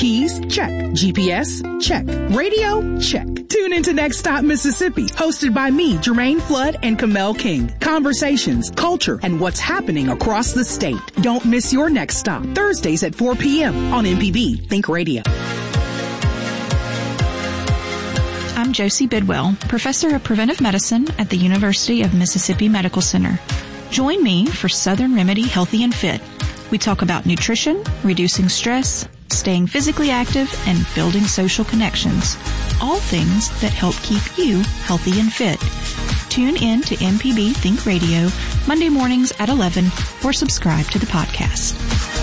Keys? Check. GPS? Check. Radio? Check. Tune into Next Stop Mississippi, hosted by me, Jermaine Flood and Kamel King. Conversations, culture, and what's happening across the state. Don't miss your next stop. Thursdays at 4 p.m. on MPB Think Radio. I'm Josie Bidwell, Professor of Preventive Medicine at the University of Mississippi Medical Center. Join me for Southern Remedy Healthy and Fit. We talk about nutrition, reducing stress, staying physically active, and building social connections. All things that help keep you healthy and fit. Tune in to MPB Think Radio Monday mornings at 11 or subscribe to the podcast.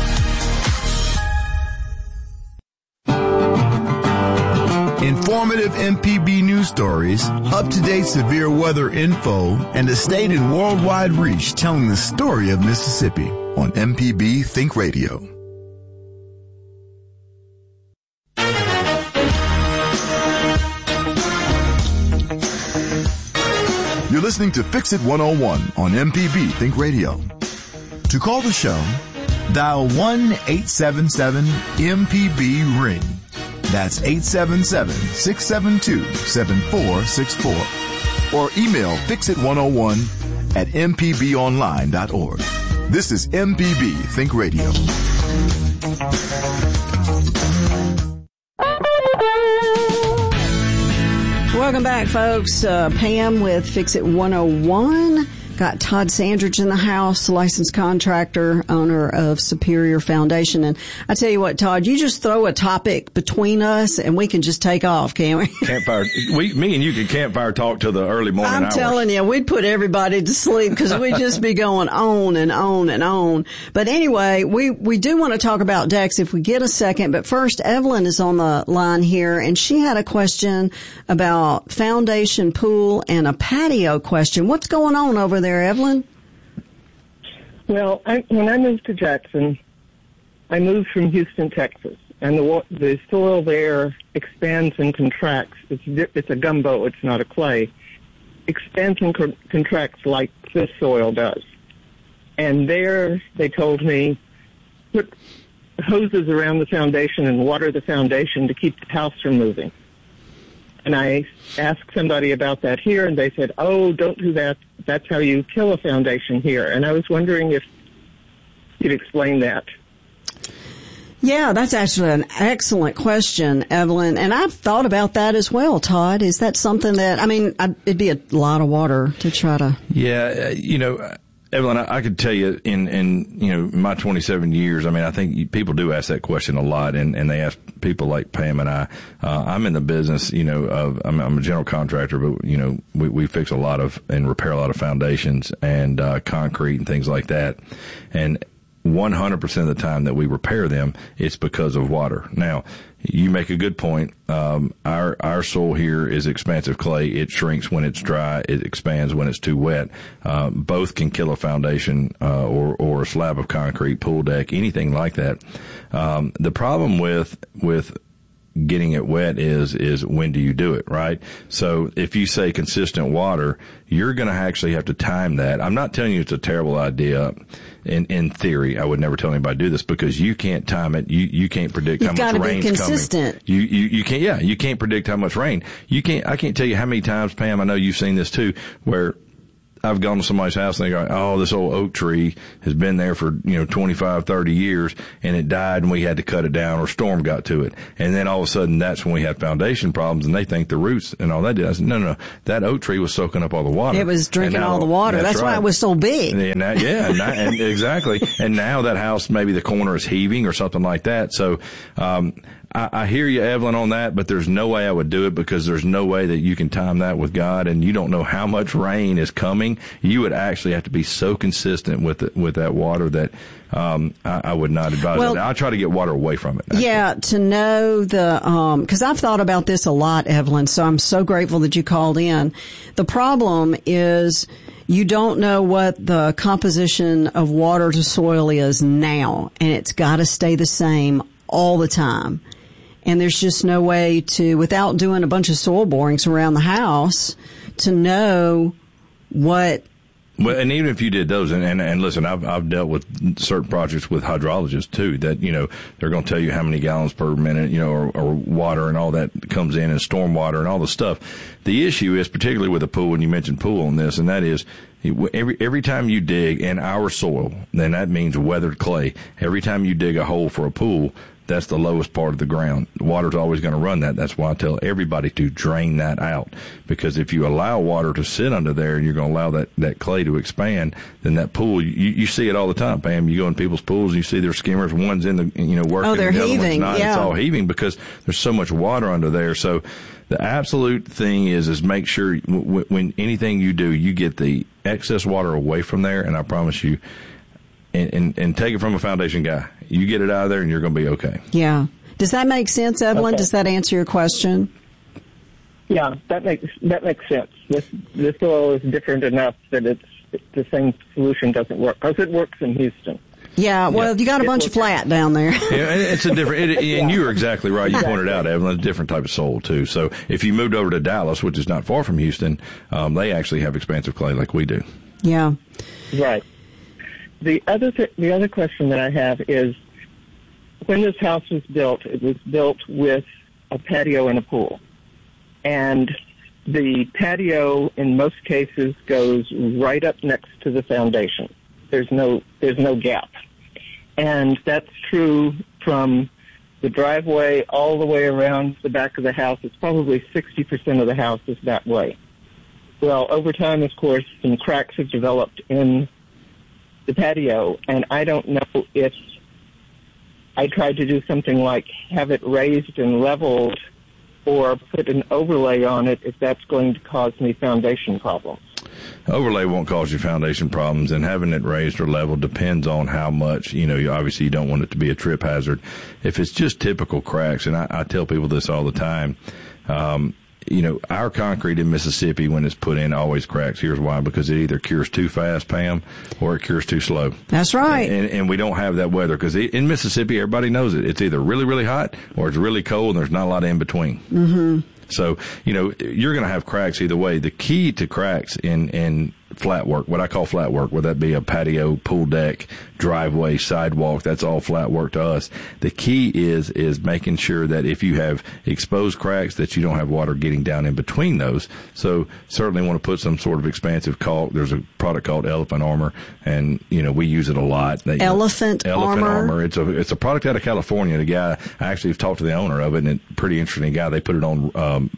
Informative MPB news stories, up-to-date severe weather info, and a state and worldwide reach telling the story of Mississippi on MPB Think Radio. You're listening to Fix It 101 on MPB Think Radio. To call the show, dial 1-877-MPB-RING. That's 877-672-7464. Or email fixit101@mpbonline.org. This is MPB Think Radio. Welcome back, folks. Pam with Fix It 101. Got Todd Sandridge in the house, licensed contractor, owner of Superior Foundation. And I tell you what, Todd, you just throw a topic between us and we can just take off, can't we? Campfire. Me and you can campfire talk till the early morning hours. I'm telling you, we'd put everybody to sleep because we'd just be going on and on and on. But anyway, we do want to talk about decks if we get a second. But first, Evelyn is on the line here, and she had a question about foundation, pool, and a patio question. What's going on over there, Evelyn? Well, when I moved to Jackson, I moved from Houston, Texas, and the soil there expands and contracts. It's a gumbo. It's not a clay. Expands and contracts like this soil does. And there, they told me, put hoses around the foundation and water the foundation to keep the house from moving. And I asked somebody about that here, and they said, oh, don't do that. That's how you kill a foundation here. And I was wondering if you'd explain that. Yeah, that's actually an excellent question, Evelyn. And I've thought about that as well, Todd. Is that something that, it'd be a lot of water to try to... Yeah, Evelyn, I could tell you in my 27 years, I think people do ask that question a lot, and they ask people like Pam and I. I'm in the business, I'm a general contractor, but, we fix a lot of and repair a lot of foundations and concrete and things like that. And 100% of the time that we repair them, it's because of water. Now, you make a good point. Our soil here is expansive clay. It shrinks when it's dry. It expands when it's too wet. Both can kill a foundation, or a slab of concrete, pool deck, anything like that. The problem with getting it wet is when do you do it, right? So if you say consistent water, you're going to actually have to time that. I'm not telling you it's a terrible idea. In theory, I would never tell anybody to do this because you can't time it. You can't predict how much rain's coming. You've got to be consistent. You can't. Yeah, you can't predict how much rain. I can't tell you how many times, Pam. I know you've seen this too, where I've gone to somebody's house and they go, oh, this old oak tree has been there for, 25, 30 years and it died and we had to cut it down or a storm got to it. And then all of a sudden that's when we had foundation problems and they think the roots and all that did. I said, no, that oak tree was soaking up all the water. It was drinking all the water. That's right. Why it was so big. And exactly. And now that house, maybe the corner is heaving or something like that. So, I hear you, Evelyn, on that, but there's no way I would do it because there's no way that you can time that with God, and you don't know how much rain is coming. You would actually have to be so consistent with that water that I would not advise that. I try to get water away from it. Actually. Yeah, to know because I've thought about this a lot, Evelyn, so I'm so grateful that you called in. The problem is you don't know what the composition of water to soil is now, and it's got to stay the same all the time. And there's just no way to, without doing a bunch of soil borings around the house, to know what Well, and even if you did those, and listen, I've dealt with certain projects with hydrologists too, that, they're going to tell you how many gallons per minute, or water and all that comes in, and storm water and all the stuff. The issue is, particularly with a pool, and you mentioned pool on this, and that is, every time you dig in our soil, then that means weathered clay. Every time you dig a hole for a pool, that's the lowest part of the ground. The water's always going to run that. That's why I tell everybody to drain that out. Because if you allow water to sit under there and you're going to allow that clay to expand, then that pool, you see it all the time, Pam. You go in people's pools and you see their skimmers, one's in the, working. Oh, they're the heaving. Not. Yeah. It's all heaving because there's so much water under there. So the absolute thing is make sure when anything you do, you get the excess water away from there. And I promise you, and take it from a foundation guy. You get it out of there and you're going to be okay. Yeah. Does that make sense, Evelyn? Okay. Does that answer your question? Yeah, that makes sense. This soil is different enough that the same solution doesn't work, because it works in Houston. Yeah, well, you got a bunch of flat down there. Yeah, it's a different, and you were exactly right. You pointed out, Evelyn, a different type of soil too. So if you moved over to Dallas, which is not far from Houston, they actually have expansive clay like we do. Yeah. Right. The other question that I have is, when this house was built, it was built with a patio and a pool. And the patio, in most cases, goes right up next to the foundation. There's no gap. And that's true from the driveway all the way around the back of the house. It's probably 60% of the house is that way. Well, over time, of course, some cracks have developed in the patio, and I don't know if I tried to do something like have it raised and leveled or put an overlay on it, if that's going to cause me foundation problems. Overlay won't cause you foundation problems, and having it raised or leveled depends on how much, obviously you don't want it to be a trip hazard. If it's just typical cracks, and I tell people this all the time, our concrete in Mississippi, when it's put in, always cracks. Here's why: because it either cures too fast, Pam, or it cures too slow. That's right. And we don't have that weather, because in Mississippi, everybody knows it. It's either really, really hot or it's really cold, and there's not a lot in between. Mm-hmm. So, you're going to have cracks either way. The key to cracks in flat work, what I call flat work, whether that be a patio, pool deck, driveway, sidewalk, that's all flat work to us. The key is making sure that if you have exposed cracks, that you don't have water getting down in between those. So certainly want to put some sort of expansive caulk. There's a product called Elephant Armor, and we use it a lot. Elephant Armor. It's a product out of California. The guy, I actually have talked to the owner of it, and it's a pretty interesting guy. They put it on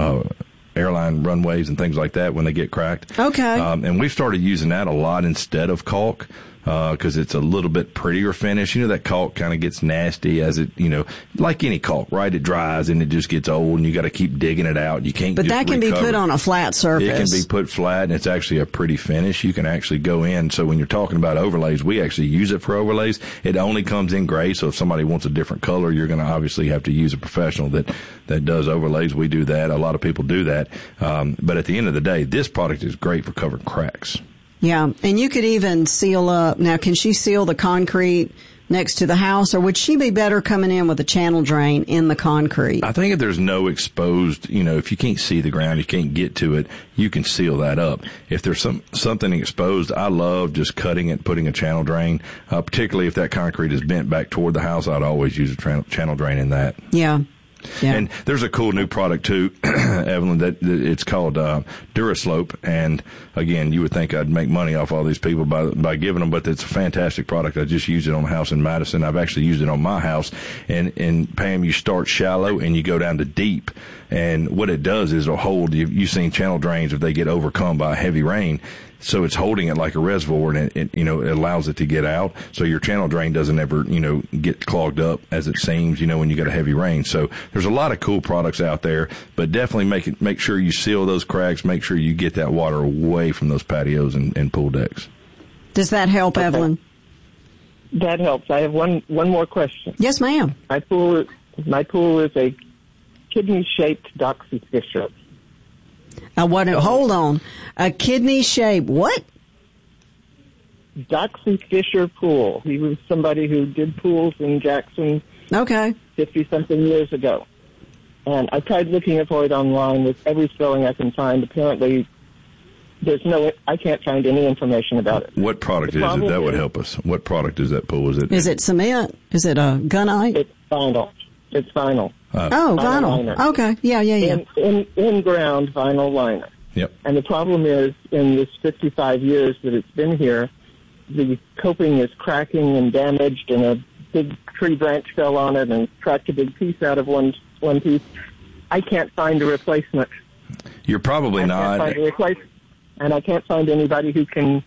airline runways and things like that when they get cracked. Okay. And we've started using that a lot instead of caulk, because it's a little bit prettier finish. That caulk kind of gets nasty as it, like any caulk, right? It dries and it just gets old, and you got to keep digging it out. You can't. But that can be put on a flat surface. It can be put flat, and it's actually a pretty finish. You can actually go in. So when you're talking about overlays, we actually use it for overlays. It only comes in gray. So if somebody wants a different color, you're going to obviously have to use a professional that does overlays. We do that. A lot of people do that. But at the end of the day, this product is great for covering cracks. Yeah, and you could even seal up. Now, can she seal the concrete next to the house, or would she be better coming in with a channel drain in the concrete? I think if there's no exposed, if you can't see the ground, you can't get to it, you can seal that up. If there's something exposed, I love just cutting it, putting a channel drain, particularly if that concrete is bent back toward the house. I'd always use a channel drain in that. Yeah. Yeah. And there's a cool new product too, Evelyn, that it's called DuraSlope. And again, you would think I'd make money off all these people by giving them, but it's a fantastic product. I just used it on a house in Madison. I've actually used it on my house. And Pam, you start shallow and you go down to deep. And what it does is it'll hold. You've seen channel drains if they get overcome by heavy rain. So it's holding it like a reservoir, and it allows it to get out. So your channel drain doesn't ever, get clogged up as it seems, when you get a heavy rain. So there's a lot of cool products out there, but definitely make sure you seal those cracks. Make sure you get that water away from those patios and pool decks. Does that help, okay. Evelyn? That helps. I have one more question. Yes, ma'am. My pool is a kidney-shaped Doxy Fisher. Hold on. A kidney shape. What? Doxy Fisher pool. He was somebody who did pools in Jackson. Okay. 50-something years ago. And I tried looking for it online with every spelling I can find. Apparently, I can't find any information about it. What product is it that would help us? What product is that pool? Is it cement? Is it a gunite? It's vinyl. It's vinyl. Vinyl. Liner. Okay. Yeah. In-ground vinyl liner. Yep. And the problem is, in this 55 years that it's been here, the coping is cracking and damaged, and a big tree branch fell on it and cracked a big piece out of one piece. I can't find a replacement. You're probably not. Can't find a replacement, and I can't find anybody who can,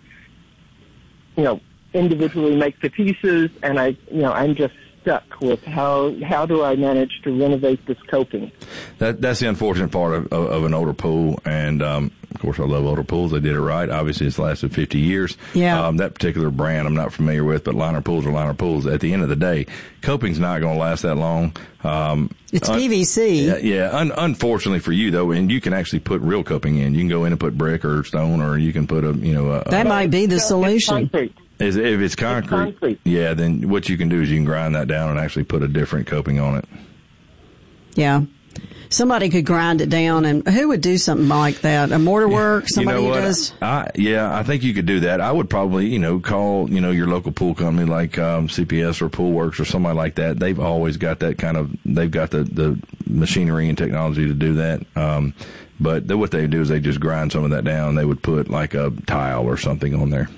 individually make the pieces. And I'm just stuck with how do I manage to renovate this coping? That's the unfortunate part of an older pool, and of course I love older pools. They did it right. Obviously, it's lasted 50 years. Yeah. That particular brand I'm not familiar with, but liner pools are liner pools. At the end of the day, coping's not going to last that long. It's PVC. Yeah. Unfortunately for you though, and you can actually put real coping in. You can go in and put brick or stone, or you can put that might be the solution. If it's concrete, yeah, then what you can do is you can grind that down and actually put a different coping on it. Yeah. Somebody could grind it down, and who would do something like that? A mortar work? Somebody who does? I think you could do that. I would probably, call, your local pool company like CPS or Pool Works or somebody like that. They've always got that they've got the machinery and technology to do that. But what they do is they just grind some of that down. They would put like a tile or something on there.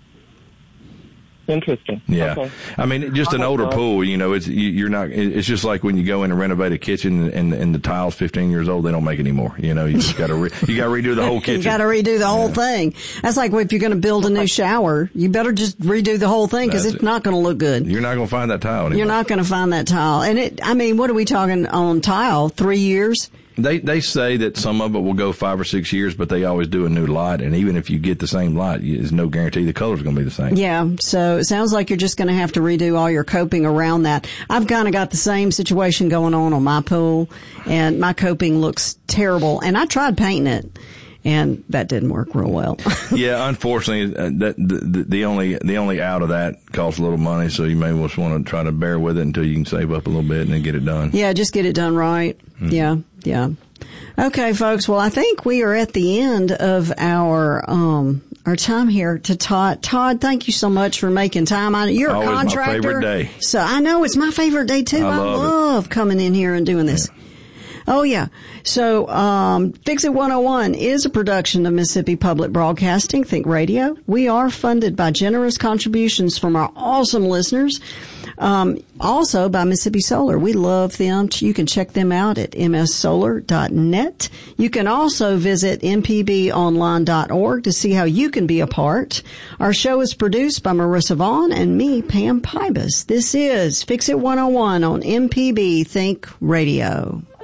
Interesting. Yeah. Okay. I mean, just an older pool, it's just like when you go in and renovate a kitchen and the tile's 15 years old, they don't make anymore. You just got to redo the whole kitchen. You got to redo the whole thing. That's like if you're going to build a new shower, you better just redo the whole thing because it's not going to look good. You're not going to find that tile anymore. You're not going to find that tile. And what are we talking on tile? 3 years? They say that some of it will go 5 or 6 years, but they always do a new lot. And even if you get the same lot, there's no guarantee the color's going to be the same. Yeah. So it sounds like you're just going to have to redo all your coping around that. I've kind of got the same situation going on my pool, and my coping looks terrible. And I tried painting it, and that didn't work real well. Yeah, unfortunately, the only out of that costs a little money, so you may just want to try to bear with it until you can save up a little bit and then get it done. Yeah, just get it done right. Mm-hmm. Yeah. Okay, folks. Well, I think we are at the end of our time here to Todd. Todd, thank you so much for making time. You're a contractor. My favorite day. So I know it's my favorite day too. I love coming in here and doing this. Yeah. Oh, yeah. So, Fix It 101 is a production of Mississippi Public Broadcasting, Think Radio. We are funded by generous contributions from our awesome listeners. Also by Mississippi Solar. We love them. You can check them out at mssolar.net. You can also visit mpbonline.org to see how you can be a part. Our show is produced by Marissa Vaughn and me, Pam Pybus. This is Fix It 101 on MPB Think Radio.